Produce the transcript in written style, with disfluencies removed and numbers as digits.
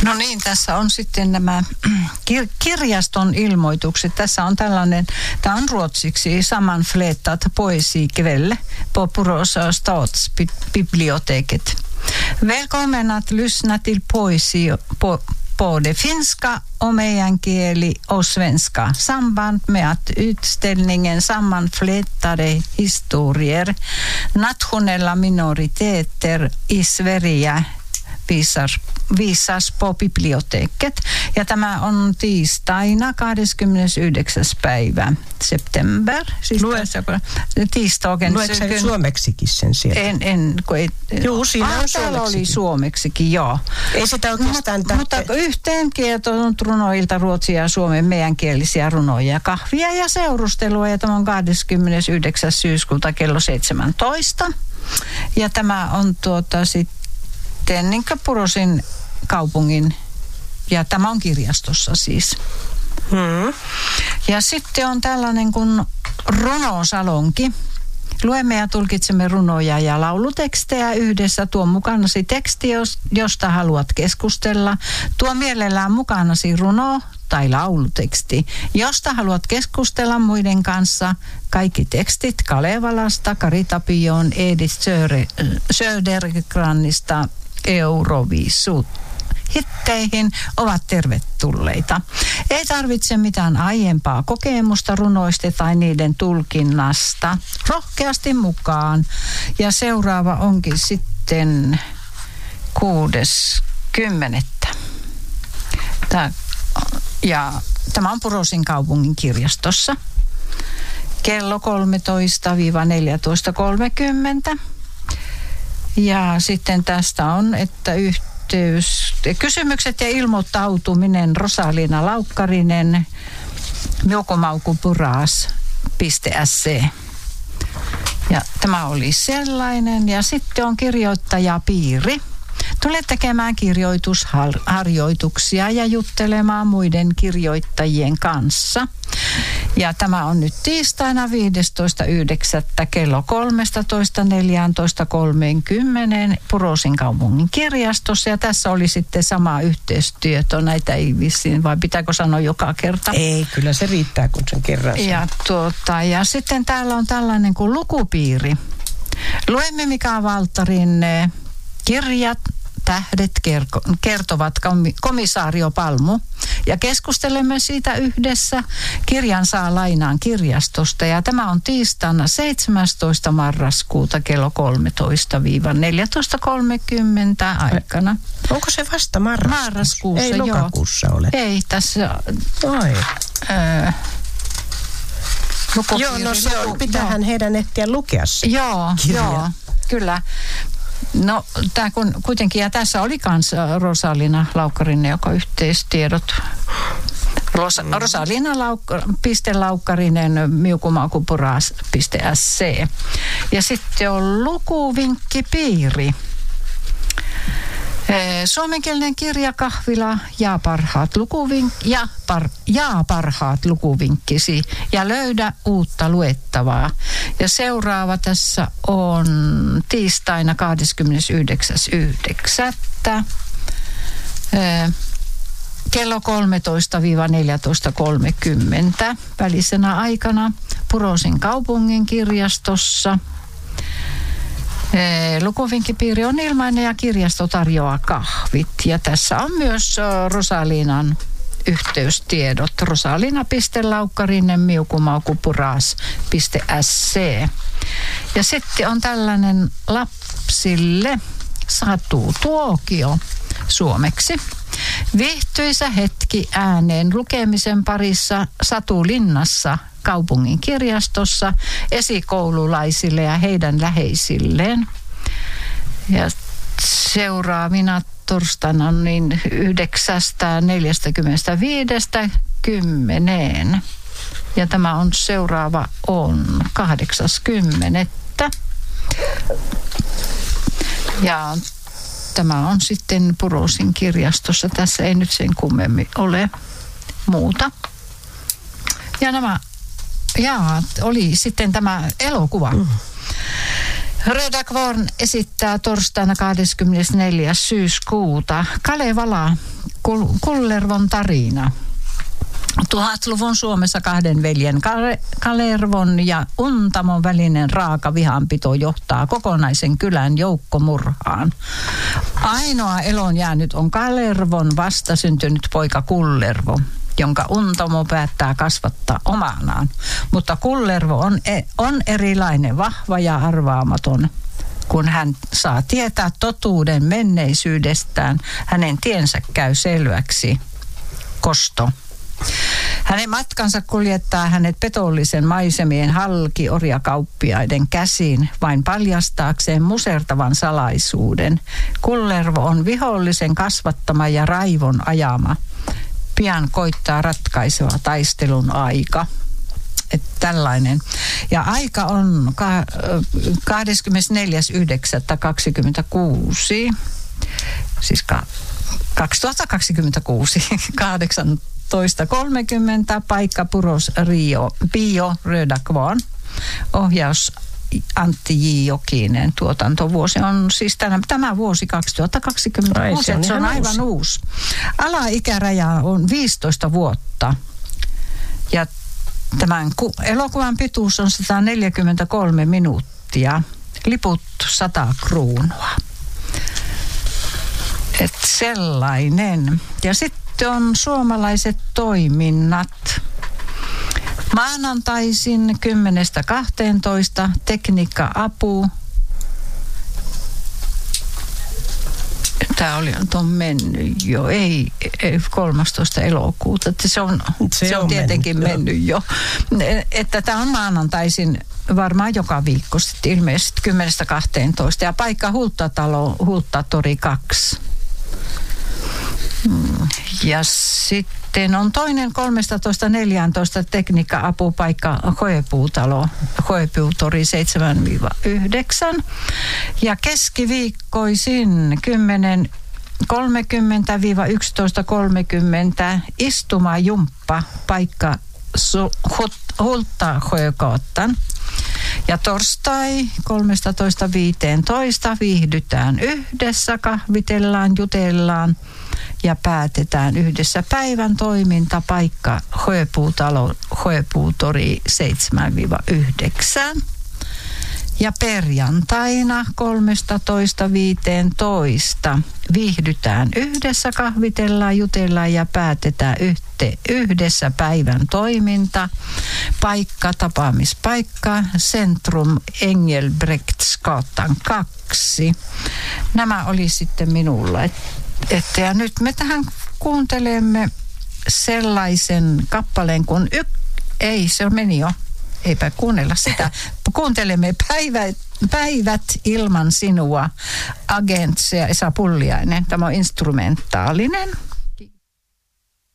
No niin, tässä on sitten nämä kirjaston ilmoitukset. Tässä on tällainen, tämä on ruotsiksi, sammanflätat poesikväll på Borås stadsbiblioteket. Välkommen att lyssna till poesi på det finska och meänkieli och svenska. Samband med att utställningen sammanflätade historier, nationella minoriteter i Sverige visas på biblioteket. Ja tämä on tiistaina 29. päivä september. Siis tiistaiken. Luetko sä suomeksikin sen sieltä? En. Juu, siinä on täällä oli suomeksikin, joo. Ei sitä oikeastaan Mutta yhteen kieltoon runoilta ruotsia ja suomen meänkielisiä runoja, kahvia ja seurustelua. Ja tämä on 29. syyskuuta kello 17. Ja tämä on sitten Boråsin kaupungin, ja tämä on kirjastossa siis. Ja sitten on tällainen kuin runosalonki. Luemme ja tulkitsemme runoja ja laulutekstejä yhdessä. Tuo mukanasi teksti, josta haluat keskustella. Tuo mielellään mukanasi runo tai lauluteksti, josta haluat keskustella muiden kanssa. Kaikki tekstit Kalevalasta, Kari Tapioon, Edith Södergranista Euroviisut hitteihin ovat tervetulleita. Ei tarvitse mitään aiempaa kokemusta runoista tai niiden tulkinnasta. Rohkeasti mukaan. Ja seuraava onkin sitten 6.10. Tämä on Boråsin kaupungin kirjastossa. Kello 13-14.30. Ja sitten tästä on, että kysymykset ja ilmoittautuminen Rosalina Laukkarinen meukomaukupuras.se. Ja tämä oli sellainen. Ja sitten on kirjoittajapiiri. Tule tekemään kirjoitusharjoituksia ja juttelemaan muiden kirjoittajien kanssa. Ja tämä on nyt tiistaina 15.9. kello 13-14.30 Boråsin kaupungin kirjastossa. Ja tässä oli sitten sama yhteistyötä. Näitä ei vissiin, vai pitääkö sanoa joka kerta? Ei, kyllä se riittää, kun sen kerran ja sitten täällä on tällainen kuin lukupiiri. Luemme Mika Waltarin kirjat. Tähdet kertovat komisario Palmu ja keskustelemme siitä yhdessä. Kirjan saa lainaan kirjastosta ja tämä on tiistaina 17. marraskuuta kello 13-14.30 aikana. Onko se vasta marraskuussa? Ei lokakuussa ole. Ei, tässä... Joo, no se on. Pitäähän heidän ehtiä lukea se kirja. Joo, kyllä. No, tämä kuitenkin, ja tässä oli myös Rosalina Laukkarinen, joka yhteistiedot. Rosalina Laukkarinen miukumaukupuras.se. Ja sitten on lukuvinkkipiiri. Suomenkielinen kirjakahvila jaa parhaat lukuvinkkisi ja löydä uutta luettavaa. Ja seuraava tässä on tiistaina 29.9. Kello 13-14.30 välisenä aikana Boråsin kaupungin kirjastossa. Lukuvinkkipiiri on ilmainen ja kirjasto tarjoaa kahvit. Ja tässä on myös Rosalinan yhteystiedot. Rosalina.laukkarinen miukumaukupuras.se. Ja sitten on tällainen lapsille satutuokio suomeksi. Viihtyisä hetki ääneen lukemisen parissa Satulinnassa kaupungin kirjastossa esikoululaisille ja heidän läheisilleen. Ja seuraavina torstaina on niin 9.45-10. Ja tämä on seuraava on 8.10. Ja tämä on sitten Boråsin kirjastossa. Tässä ei nyt sen kummemmin ole muuta. Ja oli sitten tämä elokuva. Röda Kvarn esittää torstaina 24. syyskuuta Kalevala Kullervon tarina. 1000-luvun Suomessa kahden veljen Kalervon ja Untamon välinen raaka vihanpito johtaa kokonaisen kylän joukkomurhaan. Ainoa eloon jäänyt on Kalervon vastasyntynyt poika Kullervo, jonka Untamo päättää kasvattaa omanaan. Mutta Kullervo on erilainen, vahva ja arvaamaton. Kun hän saa tietää totuuden menneisyydestään, hänen tiensä käy selväksi. Kosto. Hänen matkansa kuljettaa hänet petollisen maisemien halki-orjakauppiaiden käsiin vain paljastaakseen musertavan salaisuuden. Kullervo on vihollisen kasvattama ja raivon ajama. Pian koittaa ratkaiseva taistelun aika. Että tällainen. Ja aika on 24.9.26, siis 2026, 18.30, paikka Puros Bio Rödakvarn, ohjaus Antti J. Jokinen, tuotantovuosi on siis tämä vuosi 2026, se on aivan uusi. Alaikäraja on 15 vuotta ja tämän elokuvan pituus on 143 minuuttia, liput 100 kruunua. Et sellainen. Ja sitten on suomalaiset toiminnat. Maanantaisin 10.12. Tekniikka-apu. Tämä on mennyt jo, ei 13. elokuuta. Se on tietenkin mennyt jo. Että tämä on maanantaisin varmaan joka viikko sitten ilmeisesti 10.12. Ja paikka Hulttatalo, Hulttatori 2. Ja sitten on toinen 13.14. tekniikka-apupaikka Hoepuutalo, Hoepuutori 7-9. Ja keskiviikkoisin 10.30-11.30 istumajumppa paikka Hulttahoekoottan. Ja torstai 13.15 viihdytään yhdessä, kahvitellaan, jutellaan ja päätetään yhdessä päivän toimintapaikka Hoepuutalo, Hoepuutori 7-9. Ja perjantaina 13.15 viihdytään yhdessä, kahvitellaan, jutellaan ja päätetään yhdessä päivän toiminta. Paikka, tapaamispaikka, Centrum Engelbrektsgatan 2. Nämä oli sitten minulla. Ja nyt me tähän kuuntelemme sellaisen kappaleen kuin se meni jo. Eipä kuunnella sitä. Kuuntelemme päivät ilman sinua, Agents ja Esa Pulliainen. Tämä on instrumentaalinen.